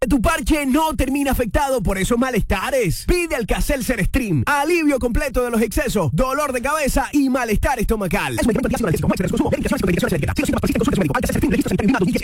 Tu parche no termina afectado por esos malestares. Pide Alka-Seltzer Stream. Alivio completo de los excesos, dolor de cabeza y malestar estomacal. Es un medicamento de consumo. Medicación sin consumo. Medicación sin medicación alérgica. Si los síntomas persisten, consulte a su médico. Alka-Seltzer Stream. Registro sanitario